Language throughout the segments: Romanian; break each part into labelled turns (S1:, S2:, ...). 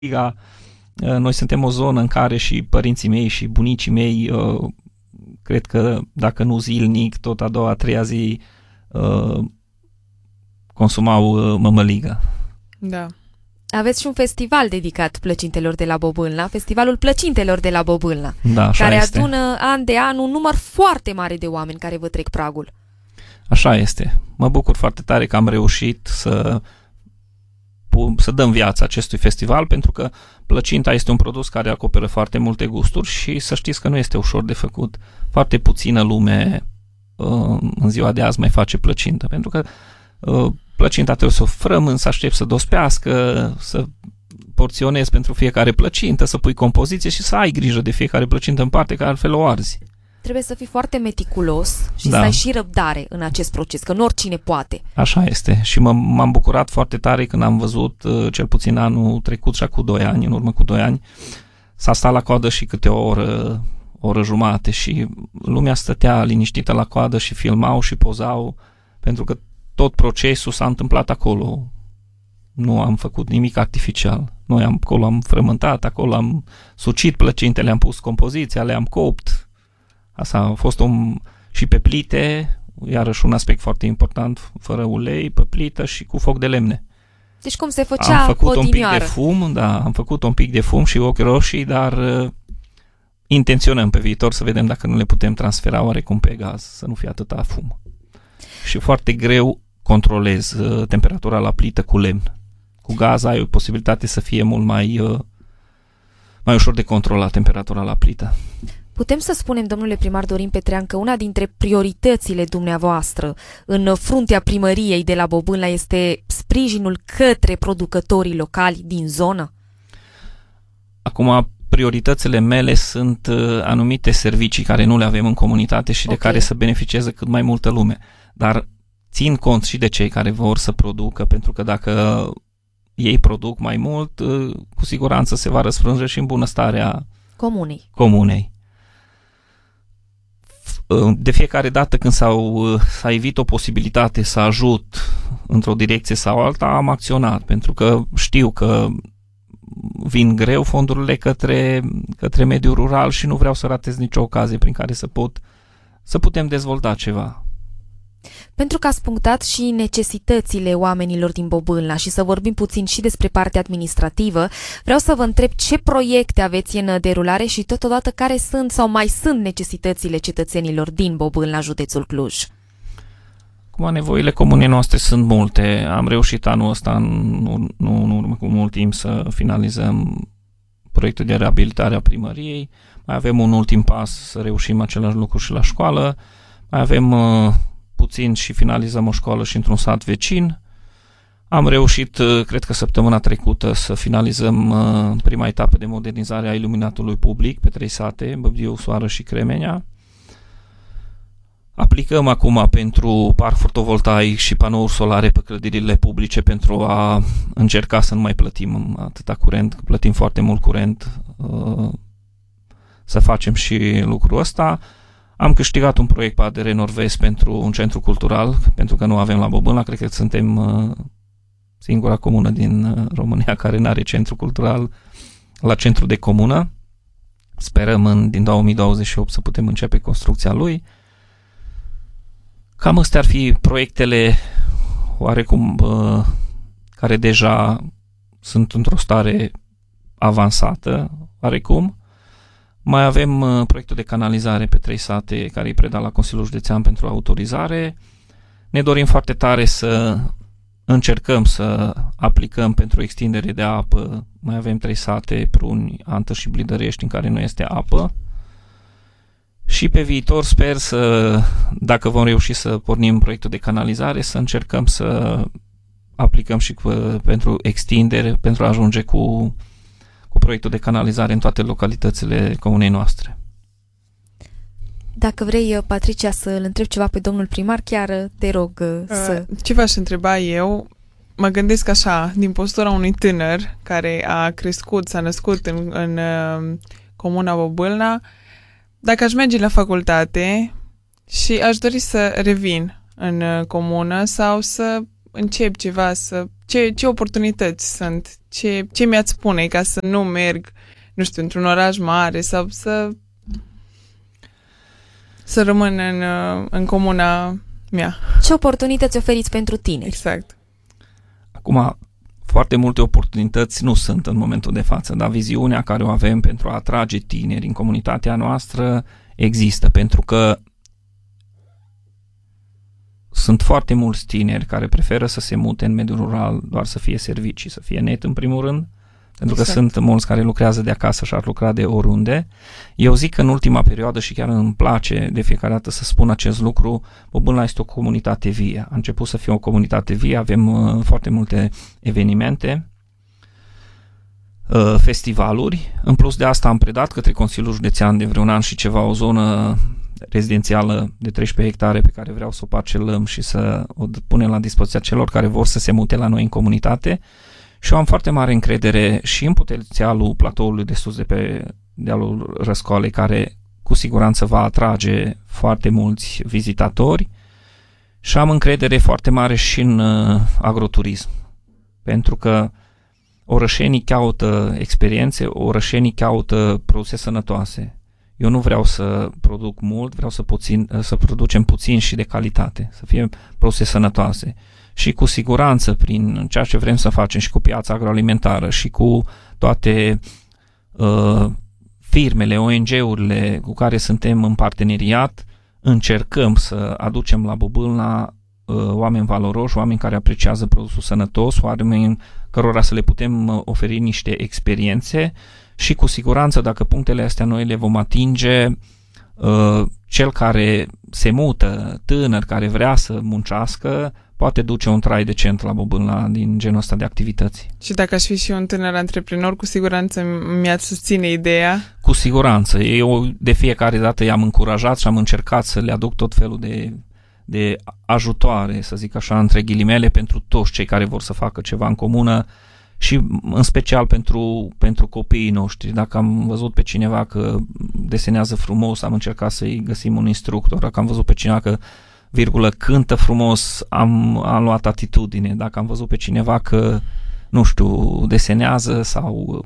S1: Noi suntem o zonă în care și părinții mei și bunicii mei, cred că dacă nu zilnic, tot a doua, a treia zi consumau mămăligă.
S2: Da.
S3: Aveți și un festival dedicat plăcintelor de la Bobâlna, Festivalul Plăcintelor de la Bobâlna,
S1: Da, așa
S3: care
S1: este.
S3: adună an de an un număr foarte mare de oameni care vă trec pragul.
S1: Așa este. Mă bucur foarte tare că am reușit să dăm viață acestui festival, pentru că plăcinta este un produs care acoperă foarte multe gusturi și să știți că nu este ușor de făcut. Foarte puțină lume în ziua de azi mai face plăcintă, pentru că plăcinta trebuie să o frămâni, să aștepți să dospească, să porționezi pentru fiecare plăcintă, să pui compoziție și să ai grijă de fiecare plăcintă în parte, că altfel o arzi.
S3: Trebuie să fii foarte meticulos și
S1: Da.
S3: să ai și răbdare în acest proces, că nu oricine poate.
S1: Așa este. Și m-am bucurat foarte tare când am văzut, cel puțin anul trecut și cu 2 ani, în urmă cu 2 ani, s-a stat la coadă și câte o oră jumate și lumea stătea liniștită la coadă și filmau și pozau, pentru că tot procesul s-a întâmplat acolo. Nu am făcut nimic artificial. Noi acolo am frământat, acolo am sucit plăcintele, am pus compoziția, le-am copt. Asta a fost și pe plite, iarăși un aspect foarte important, fără ulei, pe plită și cu foc de lemne.
S3: Deci cum se făcea
S1: Am făcut un pic de
S3: odinioară.
S1: fum, am făcut un pic de fum și ochi roșii, dar intenționăm pe viitor să vedem dacă nu le putem transfera oarecum pe gaz, să nu fie atâta fum. Și foarte greu controlez temperatura la plită cu lemn. Cu gaz ai o posibilitate să fie mult mai ușor de controlat temperatura la plită.
S3: Putem să spunem, domnule primar Dorin Petrean, că una dintre prioritățile dumneavoastră în fruntea primăriei de la Bobâlna este sprijinul către producătorii locali din zonă?
S1: Acum, prioritățile mele sunt anumite servicii care nu le avem în comunitate și de care să beneficieze cât mai multă lume. Dar țin cont și de cei care vor să producă, pentru că dacă ei produc mai mult, cu siguranță se va răsfrânge și în bunăstarea comunei. De fiecare dată când s-a evit o posibilitate să ajut într-o direcție sau alta, am acționat, pentru că știu că vin greu fondurile către mediul rural și nu vreau să ratez nicio ocazie prin care să putem dezvolta ceva.
S3: Pentru că ați punctat și necesitățile oamenilor din Bobâlna și să vorbim puțin și despre partea administrativă, vreau să vă întreb ce proiecte aveți în derulare și totodată care sunt sau mai sunt necesitățile cetățenilor din Bobâlna, județul Cluj.
S1: Acum, nevoile comunei noastre sunt multe. Am reușit anul ăsta, în urmă cu mult timp, să finalizăm proiectul de reabilitare a primăriei. Mai avem un ultim pas să reușim același lucru și la școală. Mai avem puțin și finalizăm o școală și într-un sat vecin. Am reușit, cred că săptămâna trecută, să finalizăm prima etapă de modernizare a iluminatului public pe 3 sate, Băbdiu, Soară și Cremenea. Aplicăm acum pentru parc fotovoltaic și panouri solare pe clădirile publice pentru a încerca să nu mai plătim atâta curent, că plătim foarte mult curent, să facem și lucrul ăsta. Am câștigat un proiect pe ADR Nord-Vest pentru un centru cultural, pentru că nu avem la Bobâlna, cred că suntem singura comună din România care nu are centru cultural la centru de comună. Sperăm din 2028 să putem începe construcția lui. Cam astea ar fi proiectele oarecum care deja sunt într-o stare avansată, oarecum. Mai avem proiectul de canalizare pe 3 sate care îi preda la Consiliul Județean pentru autorizare. Ne dorim foarte tare să încercăm să aplicăm pentru extindere de apă. Mai avem 3 sate, Pruni, Antă și Blidărești, în care nu este apă. Și pe viitor sper dacă vom reuși să pornim proiectul de canalizare, să încercăm să aplicăm și pentru extindere, pentru a ajunge cu proiectul de canalizare în toate localitățile comunei noastre.
S3: Dacă vrei, Patricia, să-l întreb ceva pe domnul primar, chiar te rog să...
S2: Ce v-aș întreba eu? Mă gândesc așa, din postura unui tânăr care a crescut, s-a născut în comuna Bobâlna, dacă aș merge la facultate și aș dori să revin în comună sau să încep ceva, ce oportunități sunt, ce mi-ați spune ca să nu merg, nu știu, într-un oraș mare sau să rămân în comuna mea.
S3: Ce oportunități oferiți pentru tineri?
S2: Exact.
S1: Acum, foarte multe oportunități nu sunt în momentul de față, dar viziunea care o avem pentru a atrage tineri în comunitatea noastră există, pentru că sunt foarte mulți tineri care preferă să se mute în mediul rural doar să fie servicii, să fie net în primul rând, pentru că sunt mulți care lucrează de acasă și ar lucra de oriunde. Eu zic că în ultima perioadă, și chiar îmi place de fiecare dată să spun acest lucru, Bobâlna este o comunitate vie. A început să fie o comunitate vie, avem foarte multe evenimente, festivaluri. În plus de asta am predat către Consiliul Județean de vreun an și ceva o zonă rezidențială de 13 hectare pe care vreau să o parcelăm și să o punem la dispoziția celor care vor să se mute la noi în comunitate. Și eu am foarte mare încredere și în potențialul platoului de sus de pe dealul Răscoalei, care cu siguranță va atrage foarte mulți vizitatori, și am încredere foarte mare și în agroturism, pentru că orășenii caută experiențe, orășenii caută produse sănătoase. Eu nu vreau să produc mult, vreau să producem puțin și de calitate, să fie produse sănătoase. Și cu siguranță, prin ceea ce vrem să facem și cu piața agroalimentară și cu toate firmele, ONG-urile cu care suntem în parteneriat, încercăm să aducem la Bobâlna oameni valoroși, oameni care apreciază produsul sănătos, oameni cărora să le putem oferi niște experiențe și cu siguranță, dacă punctele astea noi le vom atinge, cel care se mută, tânăr, care vrea să muncească, poate duce un trai decent la Bobâlna din genul ăsta de activități.
S2: Și dacă aș fi și eu un tânăr antreprenor, cu siguranță mi-ați susține ideea?
S1: Cu siguranță. Eu de fiecare dată i-am încurajat și am încercat să le aduc tot felul de ajutoare, să zic așa, între ghilimele, pentru toți cei care vor să facă ceva în comună și în special pentru copiii noștri. Dacă am văzut pe cineva că desenează frumos, am încercat să-i găsim un instructor. Dacă am văzut pe cineva că cântă frumos, am luat atitudine. Dacă am văzut pe cineva că, nu știu, desenează sau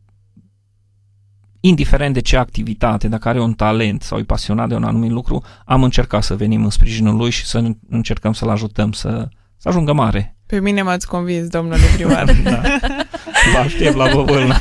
S1: indiferent de ce activitate, dacă are un talent sau e pasionat de un anumit lucru, am încercat să venim în sprijinul lui și să încercăm să-l ajutăm să ajungă mare.
S2: Pe mine m-ați convins, domnule primar.
S1: Da. Vă aștept la Bobâlna.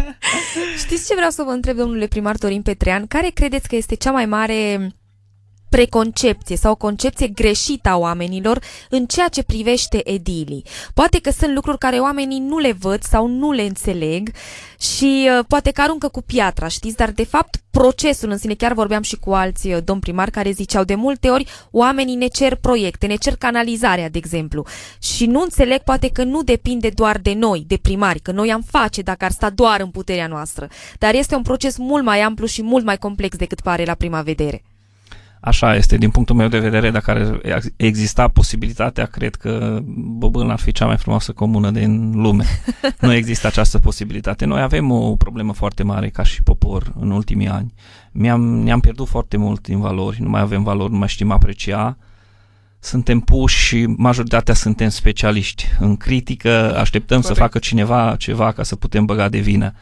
S3: Știți ce vreau să vă întreb, domnule primar Dorin Petrean? Care credeți că este cea mai mare preconcepție sau concepție greșită a oamenilor în ceea ce privește edilii? Poate că sunt lucruri care oamenii nu le văd sau nu le înțeleg și poate că aruncă cu piatra, știți? Dar de fapt procesul în sine, chiar vorbeam și cu alți domni primari care ziceau de multe ori oamenii ne cer proiecte, ne cer canalizarea, de exemplu, și nu înțeleg poate că nu depinde doar de noi, de primari, că noi am face dacă ar sta doar în puterea noastră, dar este un proces mult mai amplu și mult mai complex decât pare la prima vedere.
S1: Așa este, din punctul meu de vedere, dacă ar exista posibilitatea, cred că Bobâlna ar fi cea mai frumoasă comună din lume. Nu există această posibilitate. Noi avem o problemă foarte mare ca și popor în ultimii ani. Ne-am pierdut foarte mult din valori, nu mai avem valori, nu mai știm aprecia. Suntem puși și majoritatea suntem specialiști în critică, așteptăm să facă cineva ceva ca să putem băga de vină.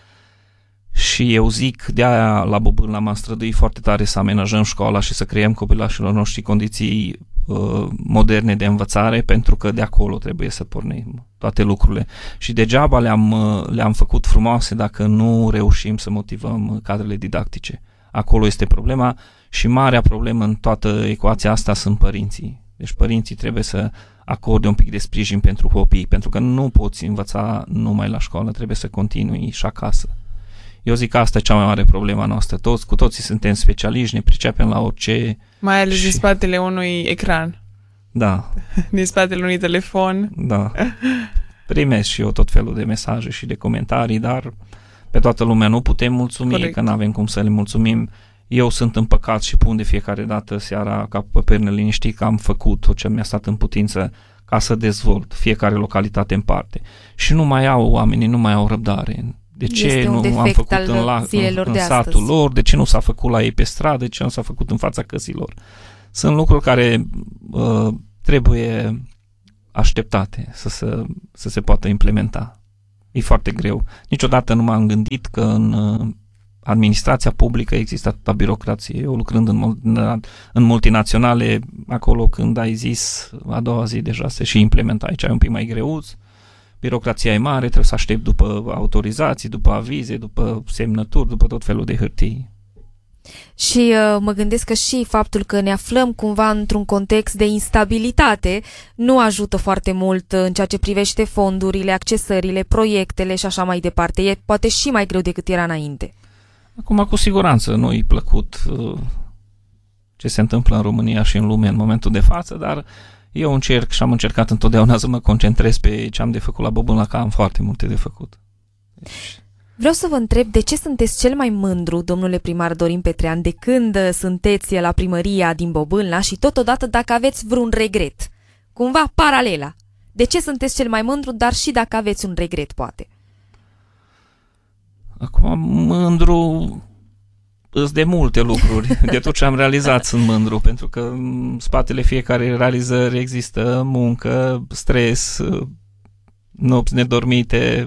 S1: Și eu zic, de-aia la Bobâlna m-am străduit foarte tare să amenajăm școala și să creăm copilașilor noștri condiții moderne de învățare, pentru că de acolo trebuie să pornim toate lucrurile. Și degeaba le-am făcut frumoase dacă nu reușim să motivăm cadrele didactice. Acolo este problema și marea problemă în toată ecuația asta sunt părinții. Deci părinții trebuie să acorde un pic de sprijin pentru copii, pentru că nu poți învăța numai la școală, trebuie să continui și acasă. Eu zic că asta e cea mai mare problemă noastră. Cu toții suntem specialiști, ne pricepem la orice.
S2: Mai ales din spatele unui ecran.
S1: Da.
S2: Din spatele unui telefon.
S1: Da. Primesc și eu tot felul de mesaje și de comentarii, dar pe toată lumea nu putem mulțumi, corect, că nu avem cum să le mulțumim. Eu sunt împăcat și pun de fiecare dată seara capul pe pernă liniștit că am făcut tot ce mi-a stat în putință ca să dezvolt fiecare localitate în parte. Și oamenii nu mai au răbdare. De ce nu am făcut în satul lor? De ce nu s-a făcut la ei pe stradă? De ce nu s-a făcut în fața căsilor? Sunt lucruri care trebuie așteptate să se poată implementa. E foarte greu. Niciodată nu m-am gândit că în administrația publică există atâta birocrație. Eu lucrând în multinaționale, acolo când ai zis, a doua zi deja se și implementa. Aici e un pic mai greuț. Birocrația e mare, trebuie să aștept după autorizații, după avize, după semnături, după tot felul de hârtii.
S3: Și mă gândesc că și faptul că ne aflăm cumva într-un context de instabilitate nu ajută foarte mult în ceea ce privește fondurile, accesările, proiectele și așa mai departe. E poate și mai greu decât era înainte.
S1: Acum, cu siguranță, nu-i plăcut ce se întâmplă în România și în lume în momentul de față, dar eu încerc și am încercat întotdeauna să mă concentrez pe ce am de făcut la Bobâlna, că am foarte multe de făcut.
S3: Vreau să vă întreb de ce sunteți cel mai mândru, domnule primar Dorin Petrean, de când sunteți la primăria din Bobâlna și totodată dacă aveți vreun regret. Cumva paralela. De ce sunteți cel mai mândru, dar și dacă aveți un regret, poate.
S1: Acum, mândru îs de multe lucruri. De tot ce am realizat sunt mândru, pentru că în spatele fiecare realizări există muncă, stres, nopți nedormite.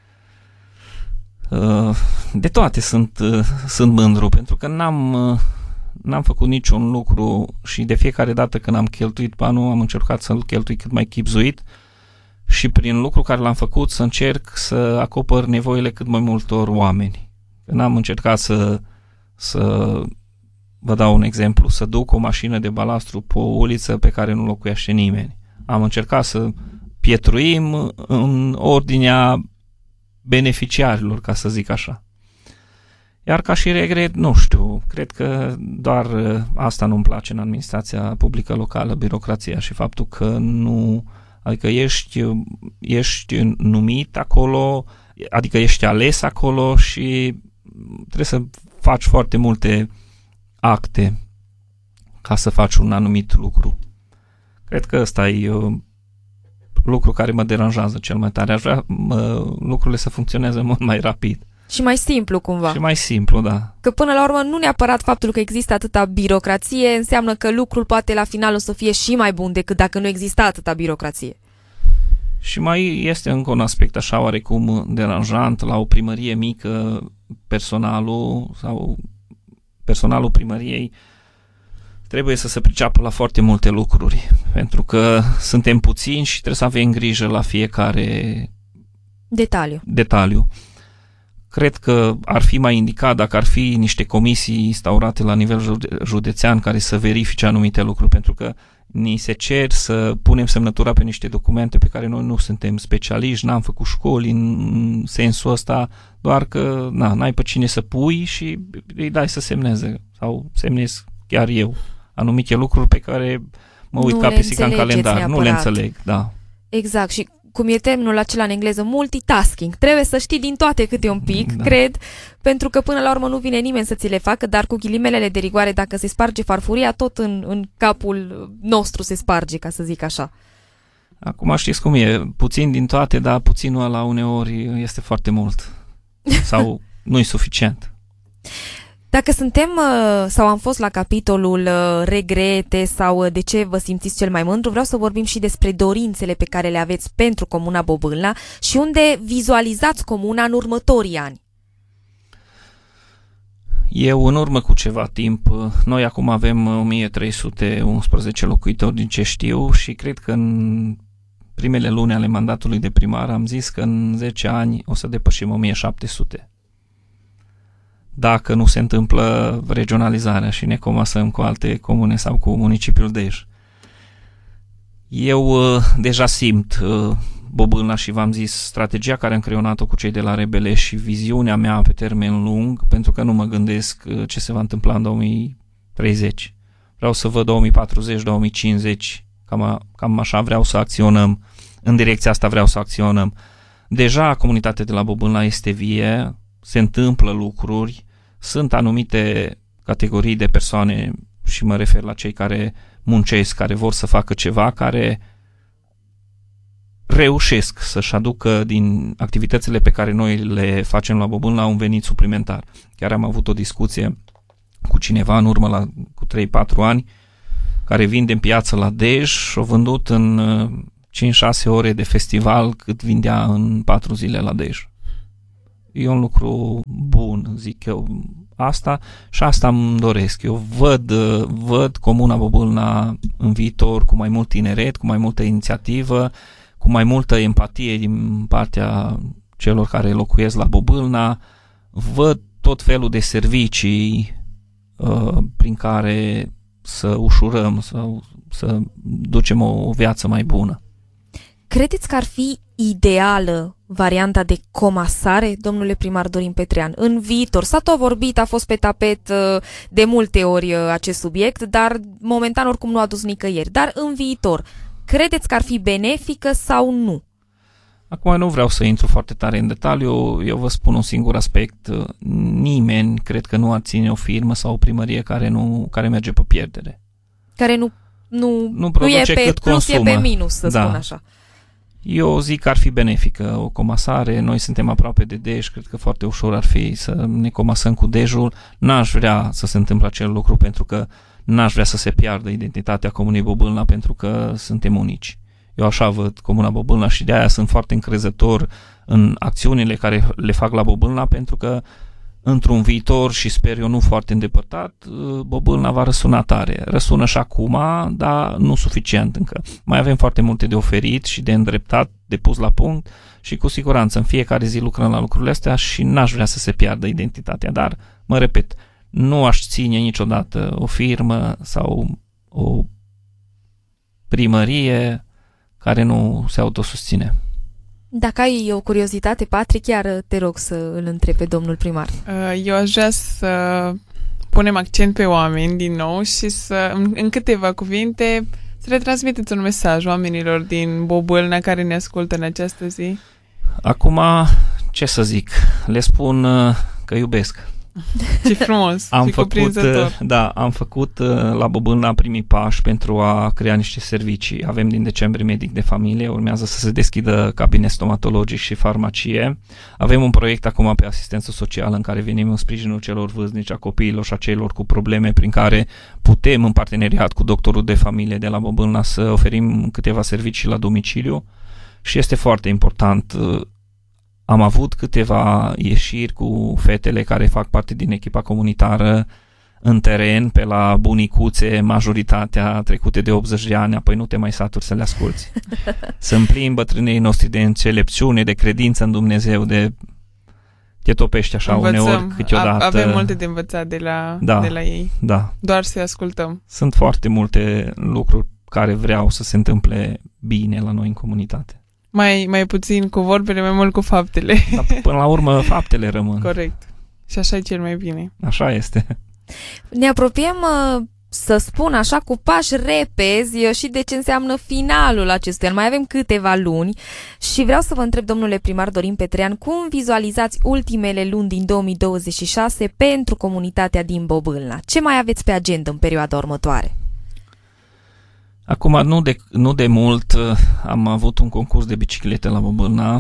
S1: De toate sunt mândru, pentru că n-am făcut niciun lucru și de fiecare dată când am cheltuit banul am încercat să-l cheltui cât mai chibzuit și prin lucru care l-am făcut să încerc să acopăr nevoile cât mai multor oameni. N-am încercat să vă dau un exemplu, să duc o mașină de balastru pe o uliță pe care nu locuiește nimeni. Am încercat să pietruim în ordinea beneficiarilor, ca să zic așa. Iar ca și regret, nu știu, cred că doar asta nu-mi place în administrația publică locală, birocrația și faptul că nu, adică ești numit acolo, adică ești ales acolo și trebuie să faci foarte multe acte ca să faci un anumit lucru. Cred că ăsta e lucru care mă deranjează cel mai tare. Aș vrea lucrurile să funcționeze mult mai rapid.
S3: Și mai simplu, cumva.
S1: Și mai simplu, da.
S3: Că până la urmă nu neapărat faptul că există atâta birocrație înseamnă că lucrul poate la final o să fie și mai bun decât dacă nu exista atâta birocrație.
S1: Și mai este încă un aspect așa oarecum deranjant la o primărie mică, personalul primăriei trebuie să se priceapă la foarte multe lucruri, pentru că suntem puțini și trebuie să avem grijă la fiecare detaliu. Cred că ar fi mai indicat dacă ar fi niște comisii instaurate la nivel județean care să verifice anumite lucruri, pentru că ni se cer să punem semnătura pe niște documente pe care noi nu suntem specialiști, n-am făcut școli în sensul ăsta, doar că n-ai pe cine să pui și îi dai să semneze sau semnez chiar eu anumite lucruri pe care mă uit ca pisica în calendar,
S3: neapărat.
S1: Nu le înțeleg, da.
S3: Exact, și cum e termenul acela în engleză, multitasking. Trebuie să știi din toate câte un pic,
S1: Da.
S3: cred, pentru că până la urmă nu vine nimeni să ți le facă, dar cu ghilimelele de rigoare, dacă se sparge farfuria, tot în capul nostru se sparge, ca să zic așa.
S1: Acum știți cum e, puțin din toate, dar puținul ăla uneori este foarte mult. Sau nu e suficient.
S3: Dacă suntem sau am fost la capitolul regrete sau de ce vă simțiți cel mai mândru, vreau să vorbim și despre dorințele pe care le aveți pentru Comuna Bobâlna și unde vizualizați Comuna în următorii ani.
S1: Eu, în urmă cu ceva timp, noi acum avem 1311 locuitori din ce știu și cred că în primele luni ale mandatului de primar am zis că în 10 ani o să depășim 1700. Dacă nu se întâmplă regionalizarea și ne comasăm cu alte comune sau cu municipiul Dej. Eu deja simt Bobâlna și v-am zis strategia care am creionat-o cu cei de la Rebele și viziunea mea pe termen lung, pentru că nu mă gândesc ce se va întâmpla în 2030. Vreau să văd 2040-2050, cam așa vreau să acționăm, în direcția asta vreau să acționăm. Deja comunitatea de la Bobâlna este vie, se întâmplă lucruri, sunt anumite categorii de persoane și mă refer la cei care muncesc, care vor să facă ceva, care reușesc să-și aducă din activitățile pe care noi le facem la Bobâlna un venit suplimentar. Chiar am avut o discuție cu cineva în urmă cu 3-4 ani care vinde în piață la Dej și a vândut în 5-6 ore de festival cât vindea în 4 zile la Dej. E un lucru bun, zic eu, asta și asta îmi doresc. Eu văd Comuna Bobâlna în viitor cu mai mult tineret, cu mai multă inițiativă, cu mai multă empatie din partea celor care locuiesc la Bobâlna. Văd tot felul de servicii prin care să ușurăm, să ducem o viață mai bună.
S3: Credeți că ar fi ideală varianta de comasare, domnule primar Dorin Petrean, în viitor? S-a tot vorbit, a fost pe tapet de multe ori acest subiect, dar momentan oricum nu a dus nicăieri. Dar în viitor, credeți că ar fi benefică sau nu?
S1: Acum nu vreau să intru foarte tare în detaliu, eu vă spun un singur aspect. Nimeni cred că nu ar ține o firmă sau o primărie care merge pe pierdere.
S3: Care nu
S1: produce
S3: e pe
S1: cât
S3: plus,
S1: consumă.
S3: E pe minus, să spun așa.
S1: Eu zic că ar fi benefică o comasare, noi suntem aproape de Dej, cred că foarte ușor ar fi să ne comasăm cu Dejul. N-aș vrea să se întâmple acel lucru pentru că n-aș vrea să se piardă identitatea Comunei Bobâlna pentru că suntem unici. Eu așa văd Comuna Bobâlna și de aia sunt foarte încrezător în acțiunile care le fac la Bobâlna pentru că într-un viitor și sper eu nu foarte îndepărtat, Bobâlna va răsuna tare. Răsună și acum, dar nu suficient încă. Mai avem foarte multe de oferit și de îndreptat, de pus la punct și cu siguranță în fiecare zi lucrăm la lucrurile astea și n-aș vrea să se piardă identitatea, dar, mă repet, nu aș ține niciodată o firmă sau o primărie care nu se autosusține.
S3: Dacă ai o curiozitate, Patrick, chiar te rog să îl întrebi pe domnul primar.
S2: Eu aș vrea să punem accent pe oameni din nou și să, în câteva cuvinte, să le transmiteți un mesaj oamenilor din Bobâlna care ne ascultă în această zi.
S1: Acum, ce să zic? Le spun că iubesc.
S2: Ce frumos și cuprinzător.
S1: Am făcut la Bobâlna primii pași pentru a crea niște servicii. Avem din decembrie medic de familie, urmează să se deschidă cabinet stomatologic și farmacie. Avem un proiect acum pe asistență socială în care venim în sprijinul celor vârstnici, a copiilor și a celor cu probleme prin care putem în parteneriat cu doctorul de familie de la Bobâlna să oferim câteva servicii la domiciliu și este foarte important. Am avut câteva ieșiri cu fetele care fac parte din echipa comunitară în teren, pe la bunicuțe, majoritatea trecute de 80 de ani, apoi nu te mai saturi să le asculți. Sunt plini bătrânii noștri de înțelepciune, de credință în Dumnezeu, te topești așa uneori câteodată.
S2: Avem multe de învățat de la ei.
S1: Da.
S2: Doar să-i ascultăm.
S1: Sunt foarte multe lucruri care vreau să se întâmple bine la noi în comunitate.
S2: Mai puțin cu vorbele, mai mult cu faptele.
S1: Dar până la urmă, faptele rămân.
S2: Corect. Și așa e cel mai bine.
S1: Așa este.
S3: Ne apropiem, să spun așa, cu pași repezi și de ce înseamnă finalul acestui an. Mai avem câteva luni și vreau să vă întreb, domnule primar Dorin Petrean, cum vizualizați ultimele luni din 2026 pentru comunitatea din Bobâlna? Ce mai aveți pe agenda în perioada următoare?
S1: Acum, nu de mult, am avut un concurs de biciclete la Bobâlna,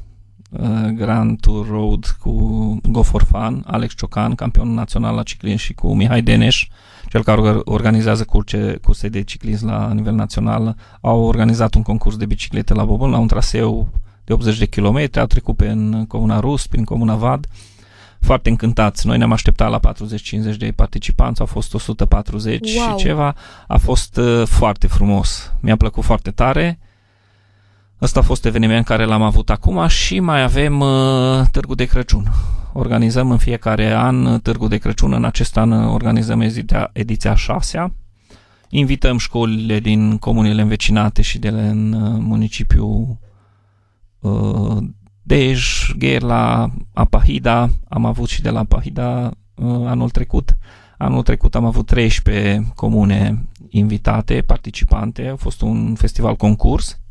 S1: Grand Tour Road cu Go for Fun, Alex Ciocan, campionul național la ciclism, și cu Mihai Deneș, cel care organizează curse de ciclism la nivel național, au organizat un concurs de biciclete la Bobâlna, un traseu de 80 de kilometri, au trecut prin Comuna Rus, prin Comuna Vad. Foarte încântați. Noi ne-am așteptat la 40-50 de participanți, au fost 140 și ceva. A fost foarte frumos. Mi-a plăcut foarte tare. Ăsta a fost eveniment care l-am avut acum și mai avem Târgul de Crăciun. Organizăm în fiecare an Târgul de Crăciun. În acest an organizăm ediția 6-a. Invităm școlile din comunele învecinate și de în municipiul Dej, Gherla, Apahida, am avut și de la Apahida anul trecut. Anul trecut am avut 13 comune invitate, participante, a fost un festival concurs.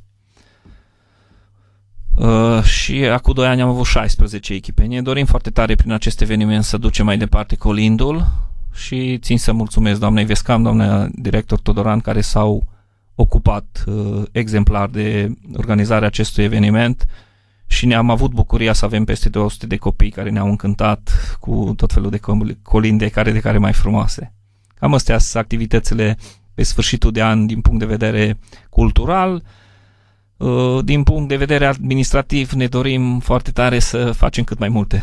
S1: Și acum 2 ani am avut 16 echipe. Ne dorim foarte tare prin acest eveniment să ducem mai departe colindul și țin să mulțumesc doamnei Vescam, doamna director Todoran, care s-au ocupat exemplar de organizarea acestui eveniment. Și ne-am avut bucuria să avem peste 200 de copii care ne-au încântat cu tot felul de colinde de care mai frumoase. Cam astea sunt activitățile pe sfârșitul de an din punct de vedere cultural. Din punct de vedere administrativ ne dorim foarte tare să facem cât mai multe.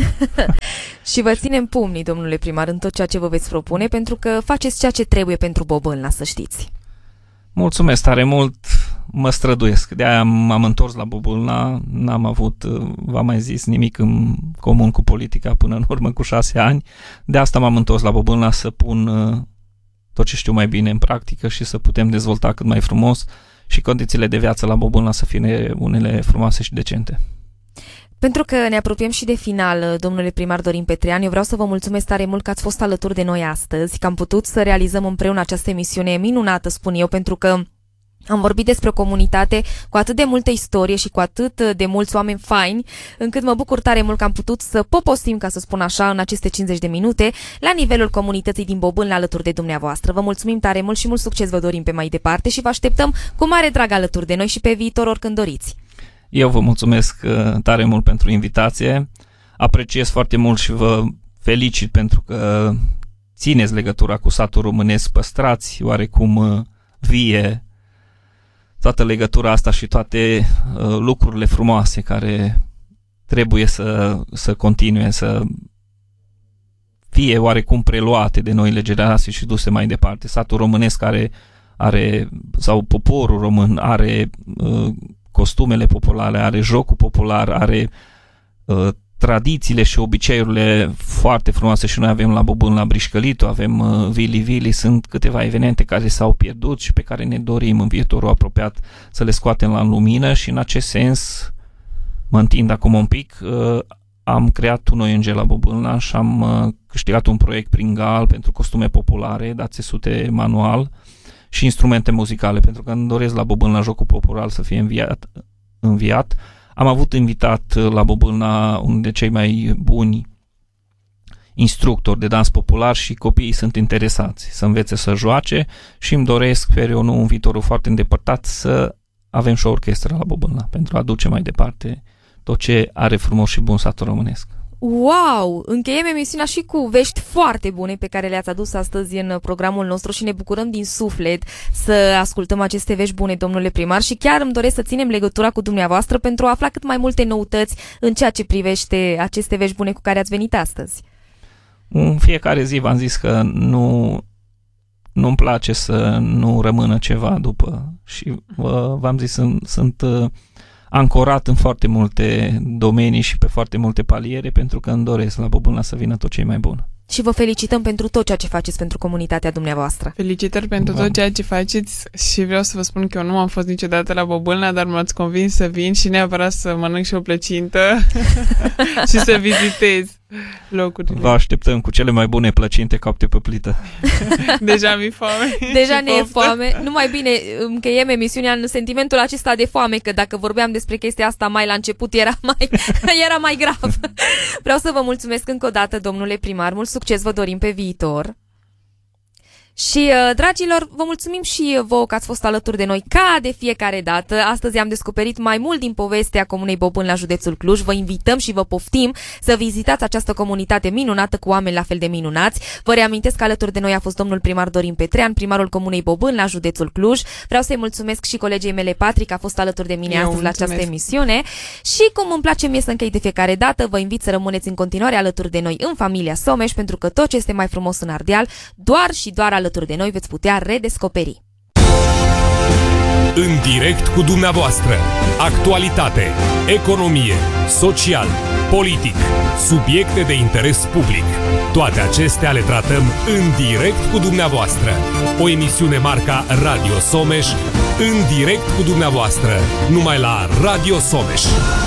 S3: Și vă ținem pumnii, domnule primar, în tot ceea ce vă veți propune, pentru că faceți ceea ce trebuie pentru Bobâlna, să știți.
S1: Mulțumesc tare mult, mă străduiesc. De-aia m-am întors la Bobâlna, n-am avut, v-am mai zis, nimic în comun cu politica până în urmă cu 6 ani. De asta m-am întors la Bobâlna să pun tot ce știu mai bine în practică și să putem dezvolta cât mai frumos și condițiile de viață la Bobâlna să fie unele frumoase și decente.
S3: Pentru că ne apropiem și de final, domnule primar Dorin Petrean, eu vreau să vă mulțumesc tare mult că ați fost alături de noi astăzi, că am putut să realizăm împreună această emisiune minunată, spun eu, pentru că am vorbit despre o comunitate cu atât de multă istorie și cu atât de mulți oameni faini, încât mă bucur tare mult că am putut să poposim, ca să spun așa, în aceste 50 de minute, la nivelul comunității din Bobâlna alături de dumneavoastră. Vă mulțumim tare mult și mult succes vă dorim pe mai departe și vă așteptăm cu mare drag alături de noi și pe viitor oricând doriți.
S1: Eu vă mulțumesc tare mult pentru invitație, apreciez foarte mult și vă felicit pentru că țineți legătura cu satul românesc, păstrați oarecum vie toată legătura asta și toate lucrurile frumoase care trebuie să continue, să fie oarecum preluate de noile generații și duse mai departe. Satul românesc sau poporul român are costumele populare, are jocul popular, are tradițiile și obiceiurile foarte frumoase și noi avem la Bobâlna Brișcălitu, avem Vili, sunt câteva evenimente care s-au pierdut și pe care ne dorim în viitorul apropiat să le scoatem la lumină și în acest sens, mă întind acum un pic, am creat un ONG la Bobâlna și am câștigat un proiect prin GAL pentru costume populare, dat țesute manual și instrumente muzicale, pentru că îmi doresc la Bobâlna jocul popular să fie înviat. Am avut invitat la Bobâlna unul dintre cei mai buni instructori de dans popular și copiii sunt interesați să învețe să joace și îmi doresc, sper eu, nu în viitorul foarte îndepărtat, să avem și o orchestră la Bobâlna pentru a duce mai departe tot ce are frumos și bun satul românesc.
S3: Wow! Încheiem emisiunea și cu vești foarte bune pe care le-ați adus astăzi în programul nostru și ne bucurăm din suflet să ascultăm aceste vești bune, domnule primar, și chiar îmi doresc să ținem legătura cu dumneavoastră pentru a afla cât mai multe noutăți în ceea ce privește aceste vești bune cu care ați venit astăzi.
S1: În fiecare zi v-am zis că nu-mi place să nu rămână ceva după și v-am zis, sunt ancorat în foarte multe domenii și pe foarte multe paliere pentru că îmi doresc la Bobâlna să vină tot ce e mai bun.
S3: Și vă felicităm pentru tot ceea ce faceți pentru comunitatea dumneavoastră.
S2: Felicitări pentru tot ceea ce faceți și vreau să vă spun că eu nu am fost niciodată la Bobâlna, dar m-ați convins să vin și neapărat să mănânc și o plăcintă și să vizitez locurile.
S1: Vă așteptăm cu cele mai bune plăcinte coapte pe plită.
S2: Deja mi-e foame.
S3: Deja ne e foame. Nu mai bine încheiem emisiunea în sentimentul acesta de foame, că dacă vorbeam despre chestia asta mai la început era mai grav. Vreau să vă mulțumesc încă o dată, domnule primar, mult succes vă dorim pe viitor. Și, dragilor, vă mulțumim și vouă că ați fost alături de noi ca de fiecare dată. Astăzi am descoperit mai mult din povestea Comunei Bobâlna la județul Cluj. Vă invităm și vă poftim să vizitați această comunitate minunată cu oameni la fel de minunați. Vă reamintesc că alături de noi a fost domnul primar Dorin Petrean, primarul Comunei Bobâlna la județul Cluj. Vreau să-i mulțumesc și colegei mele Patrick, a fost alături de mine astăzi la această emisiune. Și cum îmi place mie să închei de fiecare dată, vă invit să rămâneți în continuare alături de noi în familia Someș, pentru că tot ce este mai frumos în Ardeal, doar și doar alături de noi veți putea redescoperi.
S4: În direct cu dumneavoastră. Actualitate, economie, social, politic, subiecte de interes public. Toate acestea le tratăm în direct cu dumneavoastră. O emisiune marca Radio Someș, în direct cu dumneavoastră, numai la Radio Someș.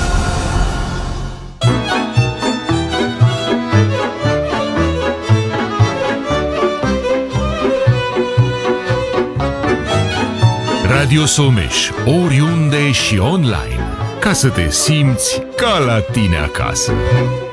S5: Radio Someș, oriunde și online, ca să te simți ca la tine acasă.